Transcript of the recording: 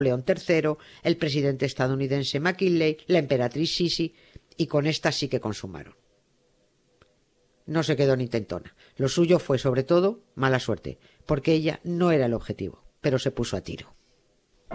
León III, el presidente estadounidense McKinley, la emperatriz Sisi, y con esta sí que consumaron. No se quedó ni intentona. Lo suyo fue, sobre todo, mala suerte, porque ella no era el objetivo, pero se puso a tiro.